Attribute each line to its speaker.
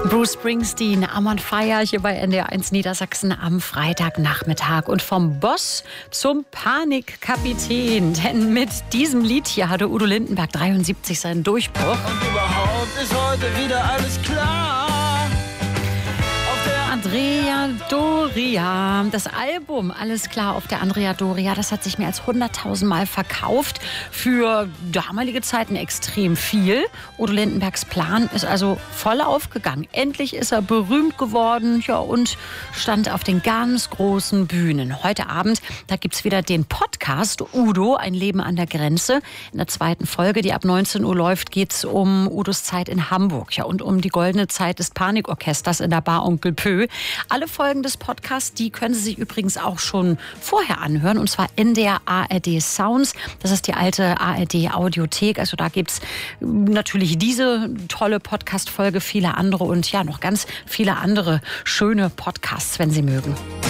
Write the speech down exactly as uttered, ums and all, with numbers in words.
Speaker 1: Bruce Springsteen, I'm on fire, hier bei N D R eins Niedersachsen am Freitagnachmittag. Und vom Boss zum Panikkapitän. Denn mit diesem Lied hier hatte Udo Lindenberg dreiundsiebzig seinen Durchbruch.
Speaker 2: Und überhaupt ist heute wieder alles klar.
Speaker 1: Andrea Doria. Das Album Alles klar auf der Andrea Doria, das hat sich mehr als hunderttausend Mal verkauft. Für damalige Zeiten extrem viel. Udo Lindenbergs Plan ist also voll aufgegangen. Endlich ist er berühmt geworden, ja, und stand auf den ganz großen Bühnen. Heute Abend, da gibt es wieder den Podcast Udo, ein Leben an der Grenze. In der zweiten Folge, die ab neunzehn Uhr läuft, geht es um Udos Zeit in Hamburg, ja, und um die goldene Zeit des Panikorchesters in der Bar Onkel Pö. Alle Folgen des Podcasts, die können Sie sich übrigens auch schon vorher anhören, und zwar in der A R D Sounds. Das ist die alte A R D Audiothek. Also da gibt's natürlich diese tolle Podcast-Folge, viele andere und ja, noch ganz viele andere schöne Podcasts, wenn Sie mögen.